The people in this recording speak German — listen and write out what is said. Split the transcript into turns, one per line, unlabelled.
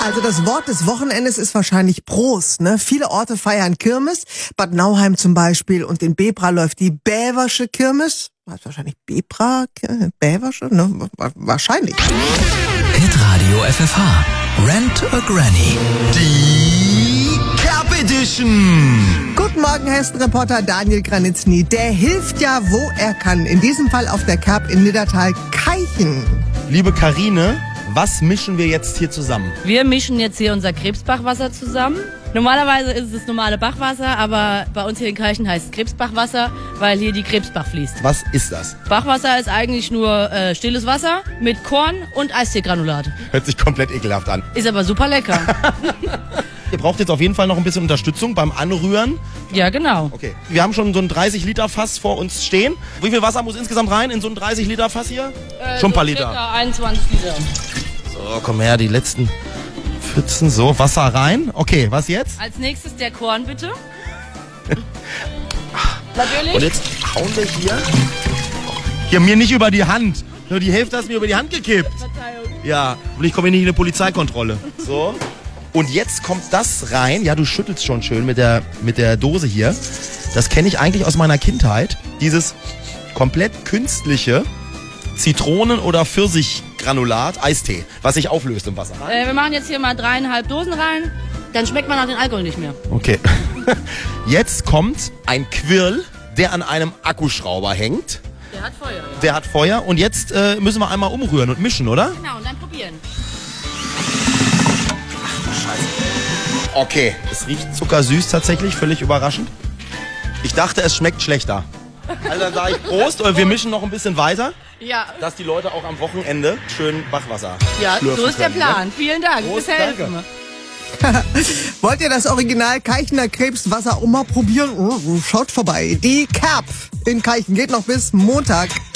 Also das Wort des Wochenendes ist wahrscheinlich Prost, ne? Viele Orte feiern Kirmes, Bad Nauheim zum Beispiel, und in Bebra läuft die Bäversche Kirmes. Was wahrscheinlich Bebra, Bäversche, ne? Wahrscheinlich.
Hitradio FFH. Rent a Granny. Die Cap Edition.
Guten Morgen, Hessen-Reporter Daniel Granitzny. Der hilft ja, wo er kann. In diesem Fall auf der Cap in Niddertal-Keichen.
Liebe Karine, was mischen wir jetzt hier zusammen?
Wir mischen jetzt hier unser Krebsbachwasser zusammen. Normalerweise ist es das normale Bachwasser, aber bei uns hier in Keichen heißt es Krebsbachwasser, weil hier die Krebsbach fließt.
Was ist das?
Bachwasser ist eigentlich nur stilles Wasser mit Korn und Eisteegranulat.
Hört sich komplett ekelhaft an.
Ist aber super lecker.
Ihr braucht jetzt auf jeden Fall noch ein bisschen Unterstützung beim Anrühren.
Ja, genau.
Okay. Wir haben schon so ein 30-Liter-Fass vor uns stehen. Wie viel Wasser muss insgesamt rein in so ein 30-Liter-Fass hier? Schon ein paar Liter.
Circa 21 Liter.
So, komm her, die letzten Pfützen. So, Wasser rein. Okay, was jetzt?
Als nächstes der Korn, bitte. Natürlich.
Und jetzt hauen wir hier mir nicht über die Hand. Nur die Hälfte hast mir über die Hand gekippt.
Verzeihung.
Ja, und ich komme hier nicht in eine Polizeikontrolle. So. Und jetzt kommt das rein. Ja, du schüttelst schon schön mit der Dose hier. Das kenne ich eigentlich aus meiner Kindheit. Dieses komplett künstliche Zitronen- oder Pfirsichgranulat, Eistee, was sich auflöst im Wasser.
Wir machen jetzt hier mal 3,5 Dosen rein. Dann schmeckt man nach den Alkohol nicht mehr.
Okay. Jetzt kommt ein Quirl, der an einem Akkuschrauber hängt.
Der hat Feuer, ja.
Der hat Feuer. Und jetzt müssen wir einmal umrühren und mischen, oder?
Genau, und dann probieren.
Okay, es riecht zuckersüß tatsächlich, völlig überraschend. Ich dachte, es schmeckt schlechter. Also dann sage ich Prost, und wir mischen noch ein bisschen weiter,
Ja,
dass die Leute auch am Wochenende schön Bachwasser
ja,
schlürfen
so ist der
können,
Plan.
ne?
Vielen Dank.
Prost,
Bis helfen.
danke.
Wollt ihr das Original Keichener Krebswasser auch mal probieren? Schaut vorbei. Die Cap in Keichen geht noch bis Montag.